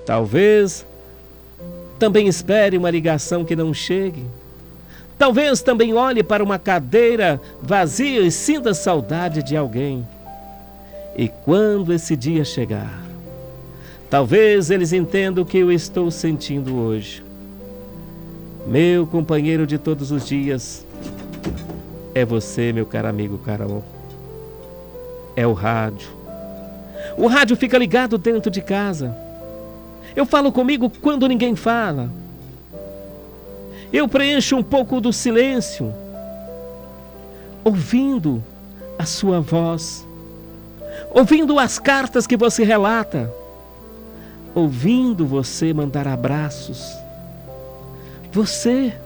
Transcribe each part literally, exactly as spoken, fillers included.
Talvez também espere uma ligação que não chegue. Talvez também olhe para uma cadeira vazia e sinta saudade de alguém. E quando esse dia chegar, talvez eles entendam o que eu estou sentindo hoje. Meu companheiro de todos os dias é você, meu caro amigo Carol. É o rádio. O rádio fica ligado dentro de casa. Eu falo comigo quando ninguém fala. Eu preencho um pouco do silêncio, ouvindo a sua voz, ouvindo as cartas que você relata, ouvindo você mandar abraços, você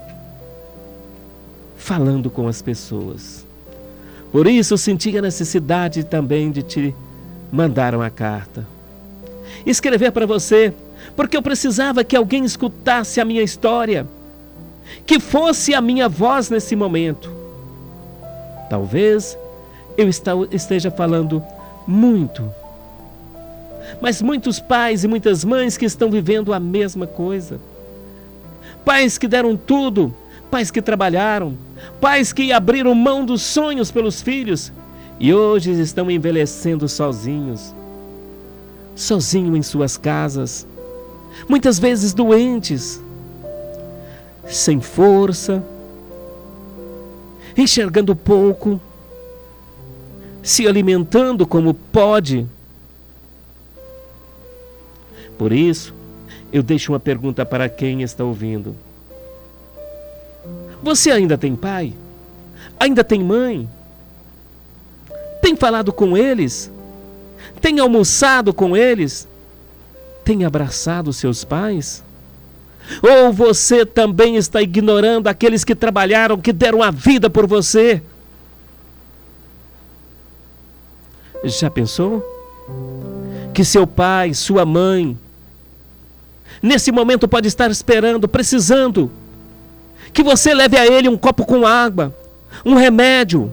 falando com as pessoas. Por isso eu senti a necessidade também de te mandar uma carta, escrever para você, porque eu precisava que alguém escutasse a minha história, que fosse a minha voz nesse momento. Talvez eu esteja falando muito, mas muitos pais e muitas mães que estão vivendo a mesma coisa. Pais que deram tudo, pais que trabalharam, pais que abriram mão dos sonhos pelos filhos e hoje estão envelhecendo sozinhos, sozinhos em suas casas, muitas vezes doentes, sem força, enxergando pouco, se alimentando como pode. Por isso, eu deixo uma pergunta para quem está ouvindo. Você ainda tem pai? Ainda tem mãe? Tem falado com eles? Tem almoçado com eles? Tem abraçado seus pais? Ou você também está ignorando aqueles que trabalharam, que deram a vida por você? Já pensou? Que seu pai, sua mãe, nesse momento pode estar esperando, precisando, que você leve a ele um copo com água, um remédio,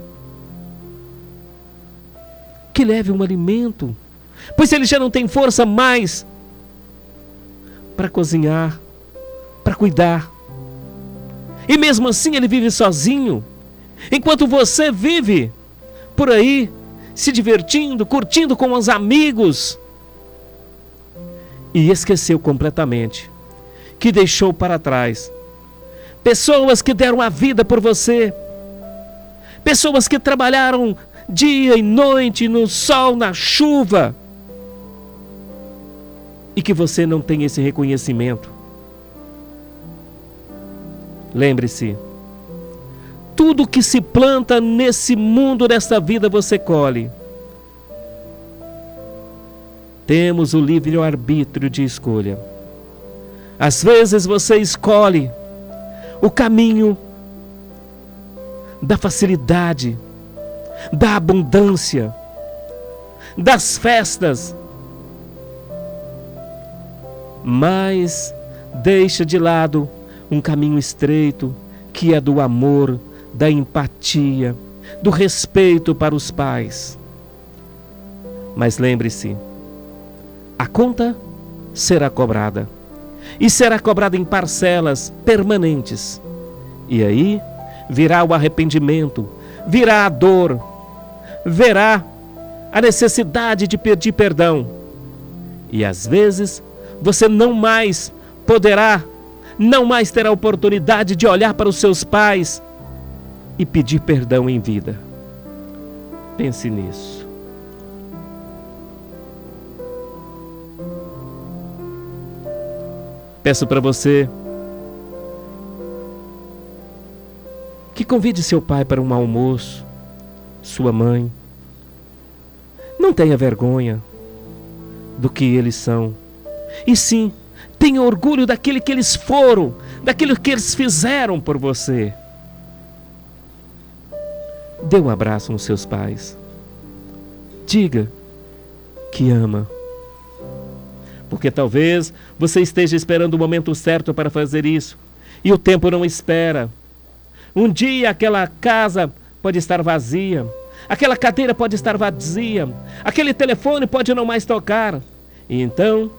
que leve um alimento, pois ele já não tem força mais para cozinhar, para cuidar. E mesmo assim ele vive sozinho, enquanto você vive por aí, se divertindo, curtindo com os amigos, e esqueceu completamente que deixou para trás pessoas que deram a vida por você, pessoas que trabalharam dia e noite, no sol, na chuva, e que você não tem esse reconhecimento. Lembre-se, tudo que se planta nesse mundo, nesta vida, você colhe. Temos o livre-arbítrio de escolha. Às vezes você escolhe o caminho da facilidade, da abundância, das festas, mas deixa de lado um caminho estreito, que é do amor, da empatia, do respeito para os pais. Mas lembre-se, a conta será cobrada, e será cobrada em parcelas permanentes. E aí virá o arrependimento, virá a dor, verá a necessidade de pedir perdão. E às vezes você não mais poderá, não mais terá a oportunidade de olhar para os seus pais e pedir perdão em vida. Pense nisso. Peço para você que convide seu pai para um almoço, sua mãe. Não tenha vergonha do que eles são, e sim, tenha orgulho daquele que eles foram, daquilo que eles fizeram por você. Dê um abraço nos seus pais. Diga que ama. Porque talvez você esteja esperando o momento certo para fazer isso, e o tempo não espera. Um dia aquela casa pode estar vazia, aquela cadeira pode estar vazia, aquele telefone pode não mais tocar. E então